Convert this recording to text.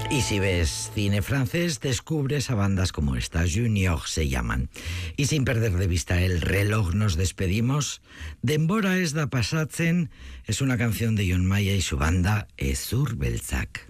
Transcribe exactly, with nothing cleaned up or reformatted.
Y si ves cine francés, descubres a bandas como esta, Junior se llaman. Y sin perder de vista el reloj, nos despedimos. Denbora ez da pasatzen es una canción de Jon Maya y su banda Hezur Beltzak.